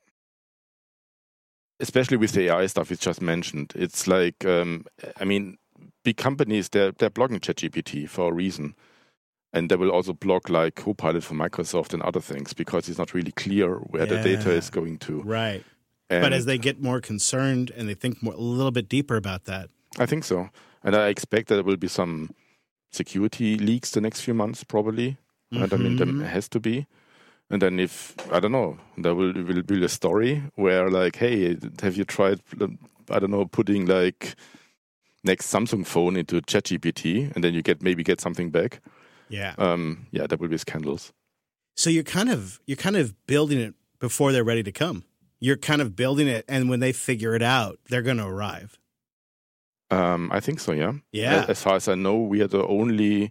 especially with the A I stuff you just mentioned, it's like, um, I mean, big companies, they're, they're blocking ChatGPT for a reason. And they will also block like Copilot for Microsoft and other things because it's not really clear where the data Yeah. is going to. Right. And But as they get more concerned and they think more, a little bit deeper about that. I think so. And I expect that there will be some security leaks the next few months, probably. And I mean, Mhm. there has to be. And then if, I don't know, there will, will be a story where like, hey, have you tried, I don't know, putting like next Samsung phone into ChatGPT and then you get maybe get something back. Yeah. Um, yeah, there will be scandals. So you're kind of you're kind of building it before they're ready to come. You're kind of building it, and when they figure it out, they're going to arrive. Um, I think so, yeah. Yeah. As far as I know, we are the only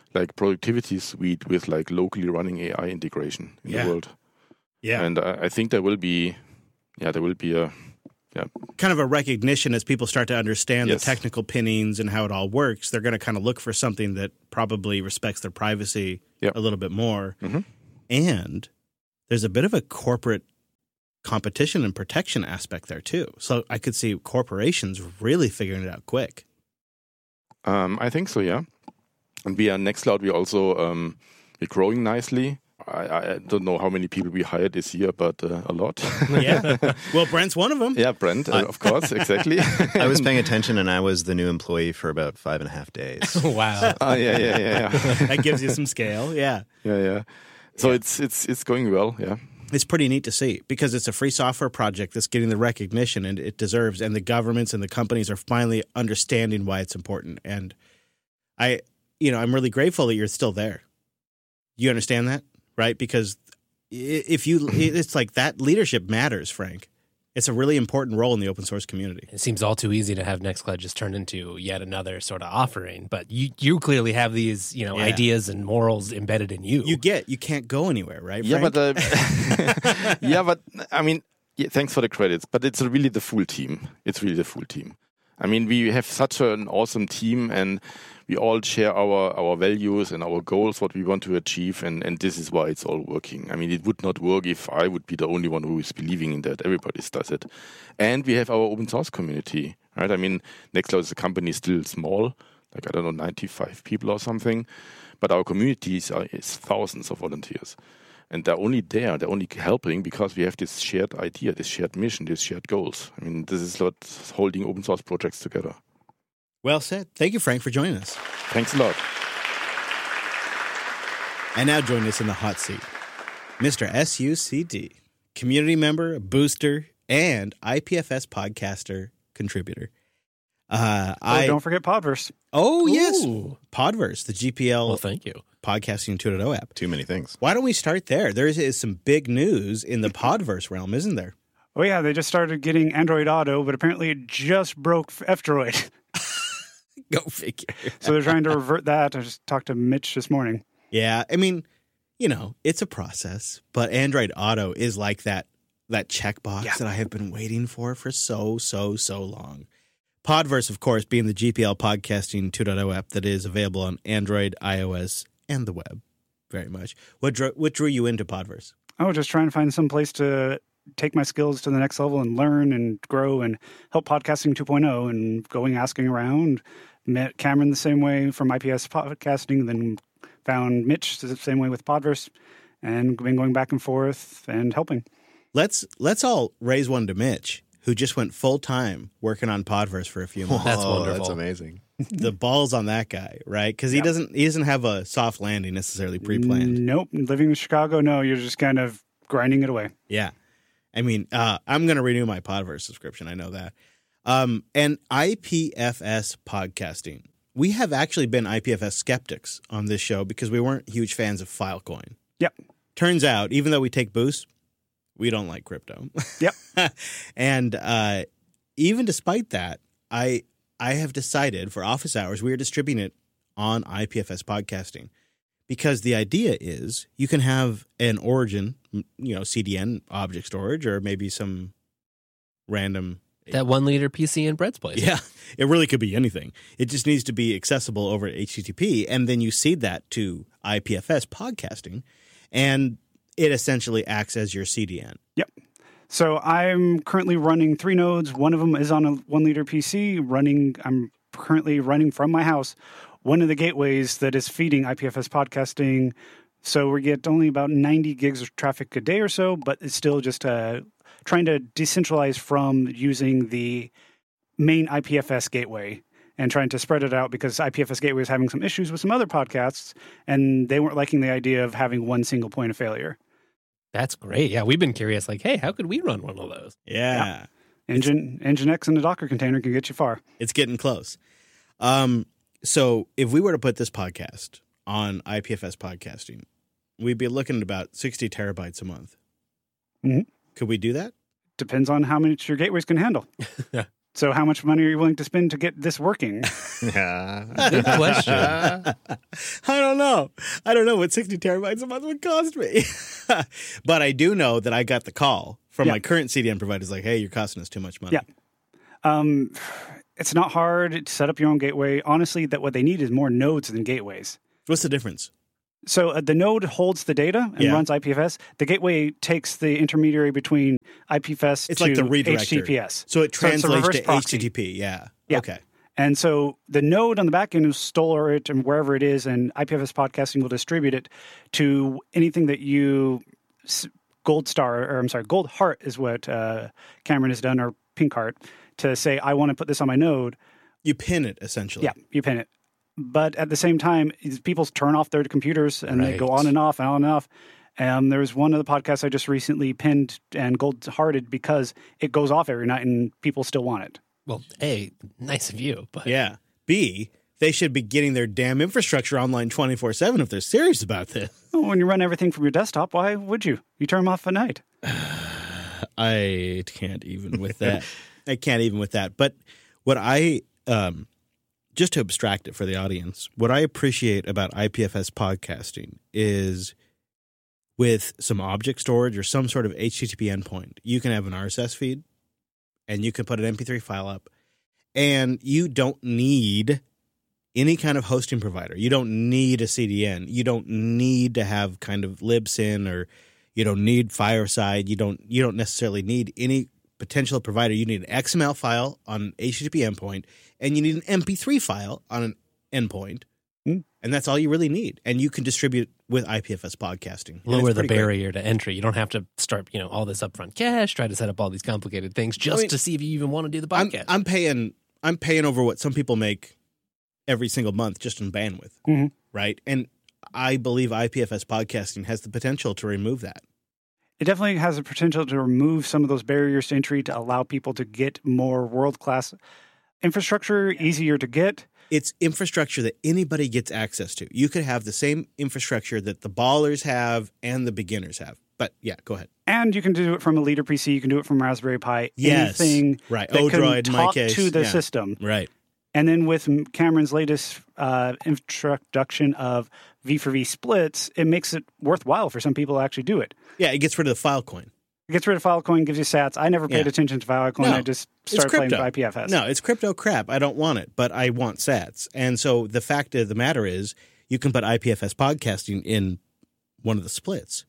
like productivity suite with like locally running A I integration in Yeah. the world. Yeah. And I, I think there will be, yeah, there will be a, yeah, kind of a recognition as people start to understand Yes. the technical pinnings and how it all works. They're going to kind of look for something that probably respects their privacy Yep. a little bit more. Mhm. And there's a bit of a corporate competition and protection aspect there too. So I could see corporations really figuring it out quick. Um, I think so, yeah. And we are Nextcloud. We also um, we're growing nicely. I, I don't know how many people we hired this year, but uh, a lot. Yeah. Well, Brent's one of them. Yeah, Brent, uh, of course, exactly. I was paying attention, and I was the new employee for about five and a half days. Wow. Ah, yeah, yeah, yeah, yeah, That gives you some scale. Yeah. yeah, yeah. So it's it's it's going well. Yeah. It's pretty neat to see because it's a free software project that's getting the recognition and it deserves, and the governments and the companies are finally understanding why it's important. And I, you know, I'm really grateful that you're still there. You understand that, right? Because i- if you, it's like that leadership matters, Frank. It's a really important role in the open source community. It seems all too easy to have Nextcloud just turn into yet another sort of offering, but you you clearly have these, you know, Yeah. ideas and morals embedded in you. You get, you can't go anywhere, right? Yeah, Frank? but uh, yeah, but I mean, yeah, thanks for the credits. But it's really the full team. It's really the full team. I mean, we have such an awesome team, and we all share our, our values and our goals, what we want to achieve, and, and this is why it's all working. I mean, it would not work if I would be the only one who is believing in that. Everybody does it. And we have our open source community, right? I mean, Nextcloud is a company still small, like, I don't know, ninety-five people or something, but our community is, is thousands of volunteers. And they're only there, they're only helping because we have this shared idea, this shared mission, these shared goals. I mean, this is what's holding open source projects together. Well said. Thank you, Frank, for joining us. Thanks a lot. And now joining us in the hot seat, Mister S U C D, community member, booster, and I P F S podcaster contributor. Uh, Oh, I don't forget Podverse. oh yes, Ooh. Podverse, the G P L Well, thank you. podcasting two point oh app. Too many things. Why don't we start there? There is, is some big news in the Podverse realm, isn't there? Oh yeah, they just started getting Android Auto, but apparently it just broke F-Droid. Go figure. So they're trying to revert that. I just talked to Mitch this morning. Yeah, I mean, you know, it's a process, but Android Auto is like that that checkbox Yeah. that I have been waiting for for so, so, so long. Podverse, of course, being the G P L podcasting two point oh app that is available on Android, iOS, and the web very much. What drew, what drew you into Podverse? Oh, just trying to find some place to take my skills to the next level and learn and grow and help podcasting two point oh and going asking around. Met Cameron the same way from I P S podcasting, then found Mitch the same way with Podverse, and been going back and forth and helping. Let's let's all raise one to Mitch, who just went full time working on Podverse for a few months. That's Oh, wonderful. That's amazing. The balls on that guy, right? Because he Yeah. doesn't he doesn't have a soft landing necessarily pre-planned. Nope. Living in Chicago, no, you're just kind of grinding it away. Yeah. I mean, uh, I'm going to renew my Podverse subscription. I know that. Um, and I P F S podcasting. We have actually been I P F S skeptics on this show because we weren't huge fans of Filecoin. Yep. Turns out, even though we take boosts, we don't like crypto. Yep. And uh, even despite that, I I have decided for office hours, we are distributing it on I P F S podcasting. Because the idea is you can have an origin, you know, C D N object storage, or maybe some random. That one liter P C in Brett's place. Yeah, it really could be anything. It just needs to be accessible over H T T P, and then you seed that to I P F S podcasting, and it essentially acts as your C D N. Yep. So I'm currently running three nodes. One of them is on a one liter P C running. I'm currently running from my house one of the gateways that is feeding I P F S podcasting. So we get only about ninety gigs of traffic a day or so, but it's still just uh, trying to decentralize from using the main I P F S gateway and trying to spread it out because I P F S gateway is having some issues with some other podcasts, and they weren't liking the idea of having one single point of failure. That's great. Yeah, we've been curious, like, hey, how could we run one of those? Yeah, Engine, Nginx and a Docker container can get you far. it's getting close. Um, so if we were to put this podcast on I P F S podcasting, we'd be looking at about sixty terabytes a month. Mhm. Could we do that? Depends on how much your gateways can handle. So how much money are you willing to spend to get this working? Yeah. Good question. I don't know. I don't know what sixty terabytes a month would cost me. But I do know that I got the call from Yeah. my current C D N provider. It's like, hey, you're costing us too much money. Yeah. Um, it's not hard to set up your own gateway. Honestly, that what they need is more nodes than gateways. What's the difference? So uh, the node holds the data and Yeah. runs I P F S. The gateway takes the intermediary between I P F S It's to like the redirector. H T T P S. So it So it's a translates reverse to proxy. H T T P. Yeah. Yeah. Okay. And so the node on the back end will store it and wherever it is, and I P F S podcasting will distribute it to anything that you Gold Star, or I'm sorry, Gold Heart is what uh, Cameron has done, or Pink Heart, to say, I want to put this on my node. You pin it, essentially. Yeah, you pin it. But at the same time, people turn off their computers and they go Right. on and off and on and off. Um, there was one of the podcasts I just recently pinned and gold hearted because it goes off every night and people still want it. Well, A, nice of you, but Yeah. B, they should be getting their damn infrastructure online twenty-four seven if they're serious about this. Well, when you run everything from your desktop, why would you? You turn them off at night. I can't even with that. I can't even with that. But what I, um, just to abstract it for the audience, what I appreciate about I P F S podcasting is with some object storage or some sort of H T T P endpoint, you can have an R S S feed and you can put an M P three file up, and you don't need any kind of hosting provider. You don't need a C D N. You don't need to have kind of libsyn, or you don't need Fireside. You don't you don't necessarily need any potential provider. You need an X M L file on an H T T P endpoint, and you need an M P three file on an endpoint. Hmm. And that's all you really need. And you can distribute with I P F S podcasting. And lower it's the pretty great. barrier to entry. You don't have to start, you know, all this upfront cash, try to set up all these complicated things just I mean, to see if you even want to do the I'm, podcast. I'm paying I'm paying over what some people make every single month just in bandwidth, Mhm. right? And I believe I P F S podcasting has the potential to remove that. It definitely has the potential to remove some of those barriers to entry to allow people to get more world-class infrastructure, easier to get. It's infrastructure that anybody gets access to. You could have the same infrastructure that the ballers have and the beginners have. But yeah, go ahead. And you can do it from a Leader P C. You can do it from Raspberry Pi. Yes. Anything Right. that Odroid, can in my talk case. to the Yeah. system. Right. And then with Cameron's latest uh, introduction of V four V splits, it makes it worthwhile for some people to actually do it. Yeah, it gets rid of the Filecoin. It gets rid of Filecoin, gives you sats. I never paid Yeah. attention to Filecoin. No, I just it's started playing crypto. with I P F S. No, it's crypto crap. I don't want it, but I want sats. And so the fact of the matter is you can put I P F S podcasting in one of the splits.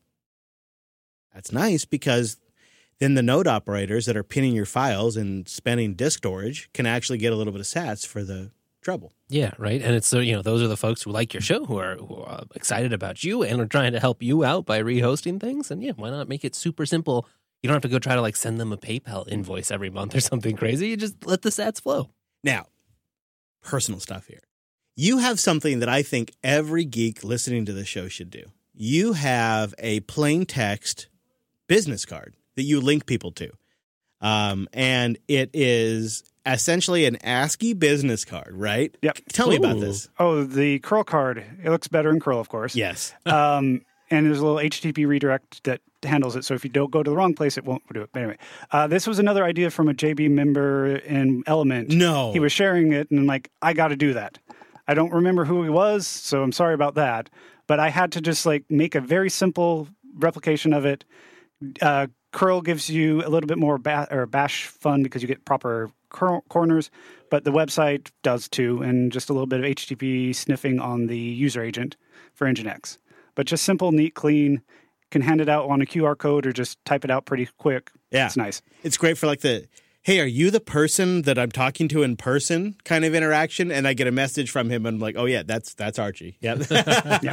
That's nice because then the node operators that are pinning your files and spending disk storage can actually get a little bit of sats for the trouble. Yeah, right. And it's so, you know, those are the folks who like your show, who are, who are excited about you and are trying to help you out by rehosting things. And yeah, why not make it super simple? You don't have to go try to like send them a PayPal invoice every month or something crazy. You just let the sats flow. Now, personal stuff here. You have something that I think every geek listening to the show should do. You have a plain text business card that you link people to. Um, and it is essentially an ASCII business card, right? Yep. Tell me about Ooh. this. Oh, the curl card. It looks better in curl, of course. Yes. um, and there's a little H T T P redirect that handles it. So if you don't go to the wrong place, it won't do it. But anyway, uh, this was another idea from a J B member in Element. No. He was sharing it, and I'm like, I got to do that. I don't remember who he was, so I'm sorry about that. But I had to just like make a very simple replication of it. Uh, curl gives you a little bit more ba- or bash fun because you get proper cor- corners, but the website does too, and just a little bit of H T T P sniffing on the user agent for Nginx. But just simple, neat, clean. Can hand it out on a Q R code or just type it out pretty quick. Yeah. It's nice. It's great for like the, hey, are you the person that I'm talking to in person kind of interaction? And I get a message from him and I'm like, oh yeah, that's that's Archie. Yeah. Yeah.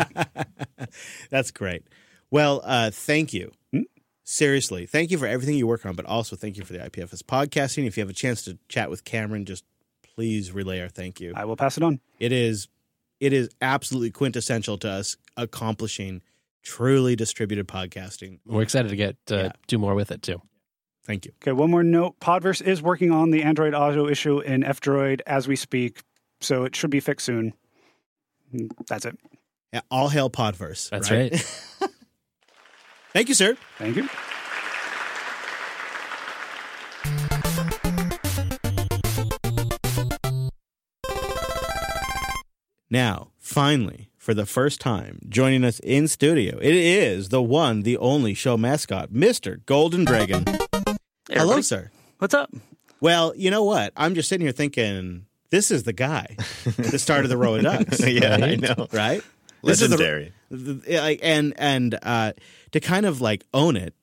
That's great. Well, uh, thank you. Hmm? Seriously. Thank you for everything you work on, but also thank you for the I P F S podcasting. If you have a chance to chat with Cameron, just please relay our thank you. I will pass it on. It is it is absolutely quintessential to us accomplishing truly distributed podcasting. We're excited to get uh, Yeah. do more with it too. Thank you. Okay, one more note. Podverse is working on the Android Auto issue in F-Droid as we speak, so it should be fixed soon. That's it. Yeah, all hail Podverse. That's right. Thank you, sir. Thank you. Now, finally, for the first time, joining us in studio, it is the one, the only show mascot, Mister Golden Dragon. Hey, Hello, everybody. sir. What's up? Well, you know what? I'm just sitting here thinking, this is the guy that started the Row of Ducks. Yeah, I right? know. Right? This is the- Legendary. the- like, and and uh, to kind of like own it,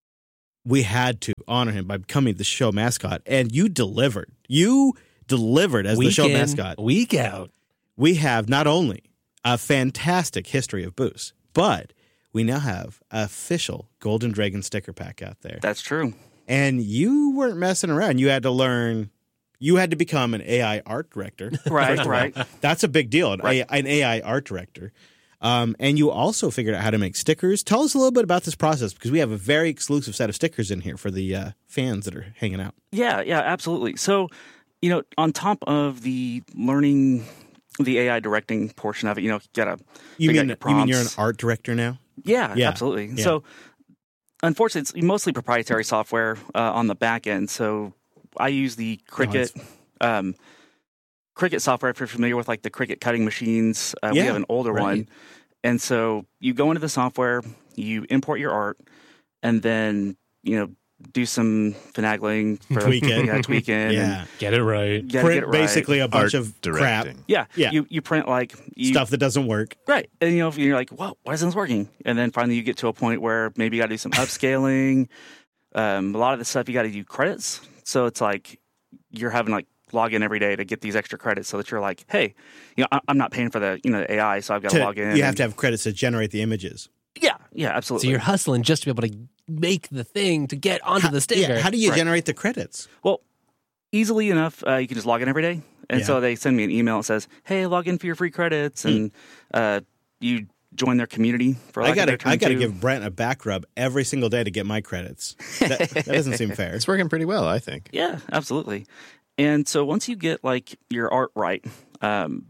we had to honor him by becoming the show mascot, and you delivered. You delivered as week the show in, mascot. week out. We have not only a fantastic history of Boost, but we now have an official Golden Dragon sticker pack out there. That's true. And you weren't messing around. You had to learn. You had to become an A I art director. Right, right. That's a big deal. An, Right. A, an A I art director. Um, and you also figured out how to make stickers. Tell us a little bit about this process, because we have a very exclusive set of stickers in here for the uh, fans that are hanging out. Yeah, yeah, absolutely. So, you know, on top of the learning the A I directing portion of it, you know, you gotta You figure mean out your you mean you're an prompts. art director now? Yeah, Yeah. absolutely. Yeah. So, unfortunately, it's mostly proprietary software uh, on the back end. So, I use the Cricut, um, Cricut software. If you're familiar with like the Cricut cutting machines, uh, we Yeah, have an older right. one, and so you go into the software, you import your art, and then you know do some finagling, for, Tweak it. yeah, tweak it, Yeah. Get it right. and gotta Print get it right. basically a bunch Art of crap directing. Yeah, Yeah. You you print like you, stuff that doesn't work. right, and you know if you're like, well, why isn't this working? And then finally you get to a point where maybe you got to do some upscaling. Um, a lot of the stuff you got to do credits, so it's like you're having like log in every day to get these extra credits, so that you're like, hey, you know, I, I'm not paying for the you know the A I, so I've got to To- log in. you have and- to have credits to generate the images. yeah, yeah, So absolutely. you're hustling just to be able to make the thing to get onto the sticker. Yeah, how do you Right. generate the credits? Well, easily enough, uh, you can just log in every day. And Yeah. so they send me an email that says, hey, log in for your free credits. And uh, you join their community for I like gotta, a term I gotta too. give Brent a back rub every single day to get my credits. That, that doesn't seem fair. It's working pretty well, I think. Yeah, absolutely. And so once you get like your art right, um,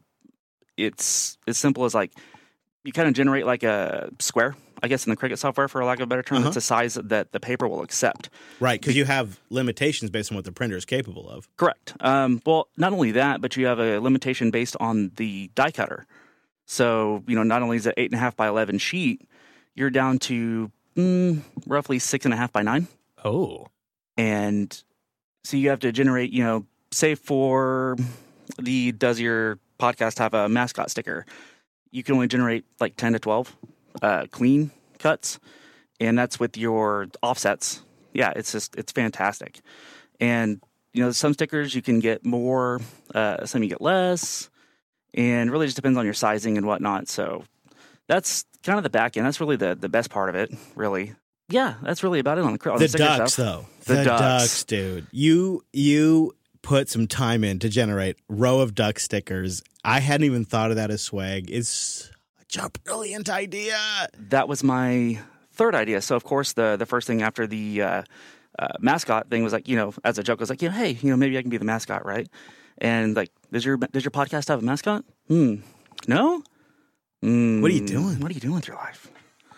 it's as simple as like you kind of generate like a square, I guess, in the Cricut software, for lack of a better term. Uh-huh. It's a size that the paper will accept. Right, because you have limitations based on what the printer is capable of. Correct. Um, well, not only that, but you have a limitation based on the die cutter. So, you know, not only is it eight and a half by eleven sheet, you're down to mm, roughly six and a half by nine. Oh. And so you have to generate, you know, say for the Does Your Podcast Have a Mascot sticker, you can only generate like ten to twelve uh, clean cuts. And that's with your offsets. Yeah, it's just, it's fantastic. And, you know, some stickers you can get more, uh, some you get less. And really just depends on your sizing and whatnot. So that's kind of the back end. That's really the, the best part of it, really. Yeah, that's really about it on the, on the, The sticker ducks, stuff. though. The The, ducks. ducks. dude. You you put some time in to generate row of duck stickers. I hadn't even thought of that as swag. It's such a brilliant idea. That was my third idea. So, of course, the the first thing after the uh, uh, mascot thing was like, you know, as a joke, I was like, you know, hey, you know, maybe I can be the mascot, right? And like, does your does your podcast have a mascot? Hmm. No. Hmm. What are you doing? What are you doing with your life?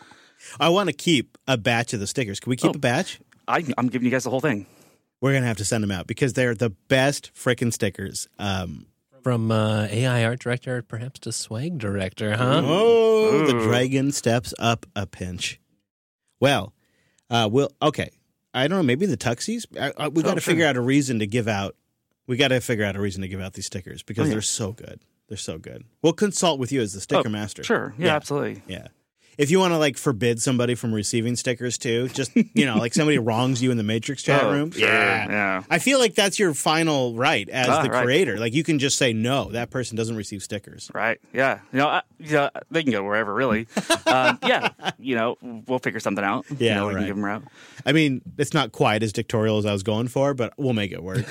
I want to keep a batch of the stickers. Can we keep Oh. a batch? I, I'm giving you guys the whole thing. We're going to have to send them out because they're the best frickin' stickers. Um, From uh, A I art director, perhaps to swag director, huh? Oh, the Ooh. dragon steps up a pinch. Well, uh, we'll okay. I don't know. Maybe the tuxies. I, I, we got to Oh, sure. figure out a reason to give out. We got to figure out a reason to give out these stickers because Oh, yeah. they're so good. They're so good. We'll consult with you as the sticker Oh, master. Sure. Yeah, Yeah. absolutely. Yeah. If you want to like forbid somebody from receiving stickers too, just you know, like somebody wrongs you in the Matrix chat Oh, room. sure, yeah. I feel like that's your final right as Ah, the right. creator. Like you can just say no, that person doesn't receive stickers. Right. Yeah. You know, I, yeah, they can go wherever, really. um, yeah. You know, we'll figure something out. Yeah, You know, we right. can give them out. I mean, it's not quite as dictatorial as I was going for, but we'll make it work.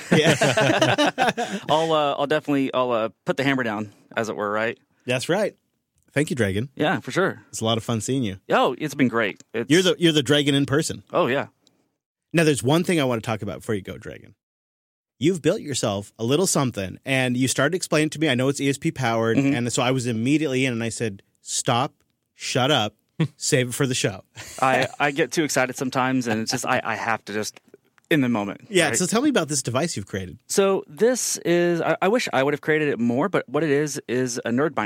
Yeah. I'll, uh, I'll definitely, I'll uh, put the hammer down, as it were. Right. That's right. Thank you, Dragon. Yeah, for sure. It's a lot of fun seeing you. Oh, it's been great. It's, You're the you're the Dragon in person. Oh yeah. Now, there's one thing I want to talk about before you go, Dragon. You've built yourself a little something, and you started explaining to me. I know it's E S P powered, Mhm. and so I was immediately in, and I said, "Stop, shut up, save it for the show." I, I get too excited sometimes, and it's just I, I have to just in the moment. Yeah. right? So tell me about this device you've created. So this is I, I wish I would have created it more, but what it is is a nerd binder.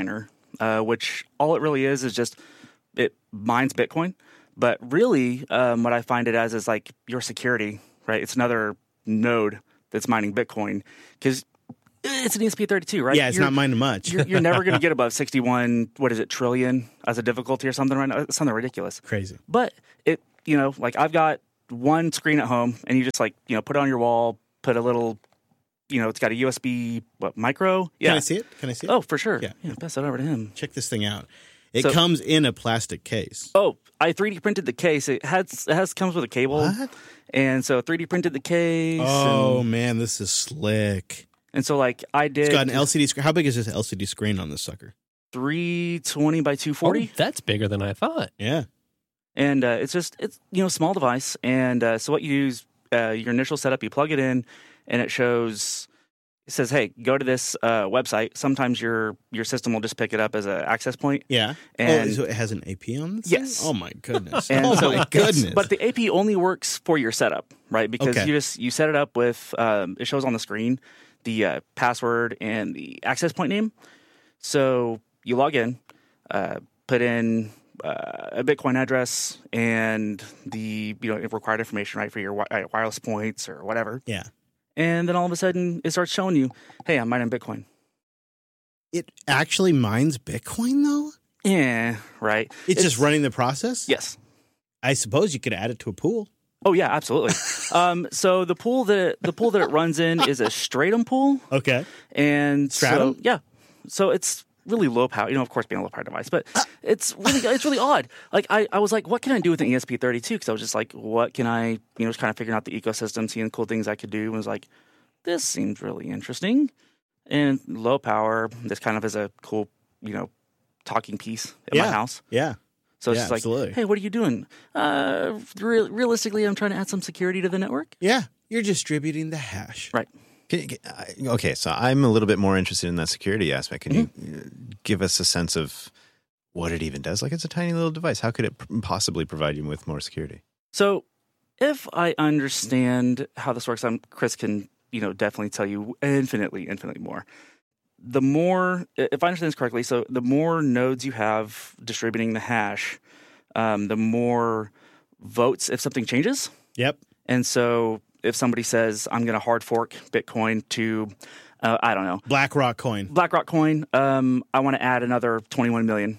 uh, which all it really is is just it mines Bitcoin. But really, um, what I find it as is like your security, right? It's another node that's mining Bitcoin because it's an E S P thirty-two, right? Yeah, it's You're- not mining much. You're, you're never going to get above sixty-one, what is it, trillion as a difficulty or something right now. It's something ridiculous. Crazy. But it, you know, like I've got one screen at home and you just like, you know, put it on your wall, put a little, you know, it's got a U S B, what, micro? Yeah. Can I see it? Can I see it? Oh, for sure. Yeah. Yeah. Pass that over to him. Check this thing out. It So- comes in a plastic case. Oh, I three D printed the case. It has, it has comes with a cable. What? And so three D printed the case. Oh, And, man, this is slick. and so like I did It's got an L C D screen. How big is this L C D screen on this sucker? three twenty by two forty. Oh, that's bigger than I thought. Yeah. And uh, it's just it's you know small device, and uh, so what you use uh, your initial setup, you plug it in, and it shows it says, "Hey, go to this uh, website." Sometimes your your system will just pick it up as an access point. Yeah. And- oh, so it has an A P on this? Yes. thing? Oh, my goodness. And oh, so my it's- goodness. But the A P only works for your setup, right? Because Okay. you just you set it up with um, it shows on the screen the uh, password and the access point name. So you log in, uh, put in uh, a Bitcoin address and the you know required information, right, for your wi- wireless points or whatever. yeah. And then all of a sudden, it starts showing you, "Hey, I'm mining Bitcoin." It actually mines Bitcoin, though? Yeah, right. It's, just running the process? Yes. I suppose you could add it to a pool. Oh yeah, absolutely. um, so the pool that it, the pool that it runs in is a Stratum pool. Okay. And Stratum? so, yeah, so it's really low power. You know, of course, being a low power device, but it's really it's really odd. Like I, I was like, what can I do with an E S P thirty-two? Because I was just like, what can I? You know, just kind of figuring out the ecosystem, seeing cool things I could do, and was like, this seems really interesting. And low power, this kind of is a cool, you know, talking piece at Yeah. my house. Yeah. So it's Yeah, just like, absolutely. hey, what are you doing? Uh, re- realistically, I'm trying to add some security to the network. Yeah. You're distributing the hash. Right. Can you, I- okay, so I'm a little bit more interested in that security aspect. Can Mm-hmm. you uh, give us a sense of what it even does? Like, it's a tiny little device. How could it p- possibly provide you with more security? So, if I understand how this works, I'm, Chris can, you know, definitely tell you infinitely, infinitely more. The more, if I understand this correctly, so the more nodes you have distributing the hash, um, the more votes if something changes. Yep. And so, if somebody says, "I'm going to hard fork Bitcoin to," uh, I don't know, BlackRock coin. BlackRock coin, um, I want to add another twenty-one million.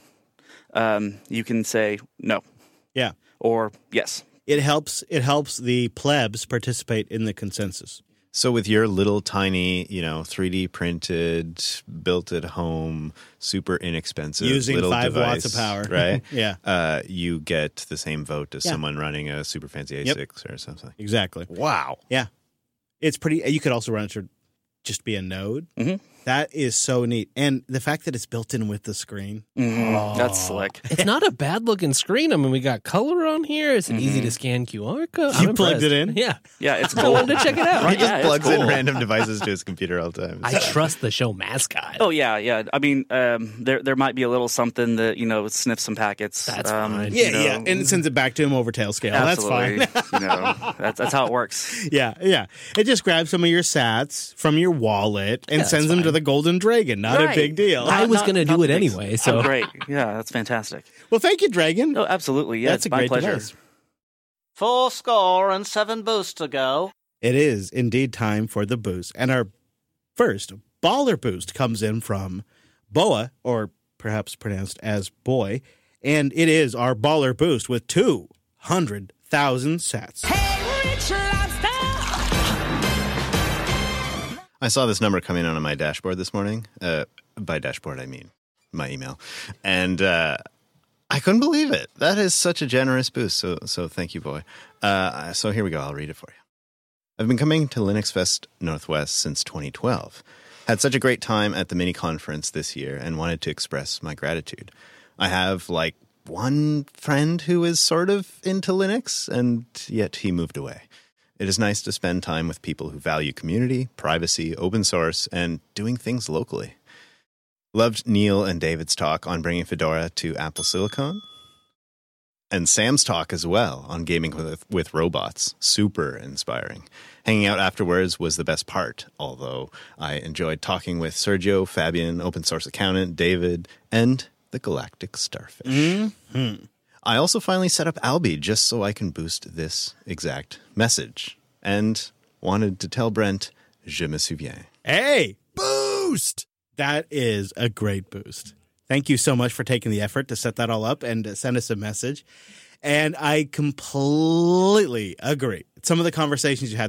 Um, you can say no Yeah. or yes. It helps it helps the plebs participate in the consensus. So with your little tiny, you know, three D printed, built at home, super inexpensive, Using little five device, watts of power. right? Yeah. Uh, you get the same vote as Yeah. someone running a super fancy A Yep. six or something. Exactly. Wow. Yeah. It's pretty you could also run it to just be a node. Mhm. That is so neat. And the fact that it's built in with the screen. Mm, That's slick. It's not a bad looking screen. I mean, we got color on here. It's an easy to scan Q R code. You I'm plugged impressed. it in? Yeah. Yeah, it's I cool. wanted to check it out. Right, He just yeah, it's plugs in cool. random devices to his computer all the time. I trust the show mascot. Oh yeah, yeah. I mean, um, there there might be a little something that you know sniffs some packets. That's um, fine. Yeah, you know, yeah. And it sends it back to him over Tailscale. absolutely. That's fine. you know, that's that's how it works. Yeah, yeah. It just grabs some of your sats from your wallet and Yeah, sends that's them to fine. the Golden Dragon. Not a Right. big deal. I Not- was not- going to not do it the big- anyway. So Oh, great. Yeah, that's fantastic. Well, thank you, Dragon. Oh, absolutely. Yeah, That's it's a my great pleasure. device. Four score and seven boosts to go. It is indeed time for the boost. And our first baller boost comes in from Boa, or perhaps pronounced as Boy. And it is our baller boost with two hundred thousand sats. I saw this number coming on on my dashboard this morning. Uh, by dashboard, I mean my email. And uh, I couldn't believe it. That is such a generous boost. So, so thank you, Boy. Uh, so here we go. I'll read it for you. I've been coming to Linux Fest Northwest since twenty twelve. Had such a great time at the mini conference this year and wanted to express my gratitude. I have like one friend who is sort of into Linux, and yet he moved away. It is nice to spend time with people who value community, privacy, open source, and doing things locally. Loved Neil and David's talk on bringing Fedora to Apple Silicon. and Sam's talk as well on gaming with, with robots. Super inspiring. Hanging out afterwards was the best part, although I enjoyed talking with Sergio, Fabian, open source accountant, David, and the Galactic Starfish. Mm-hmm. I also finally set up Alby just so I can boost this exact message, and wanted to tell Brent, je me souviens. Hey, boost! That is a great boost. Thank you so much for taking the effort to set that all up and to send us a message. And I completely agree. Some of the conversations you had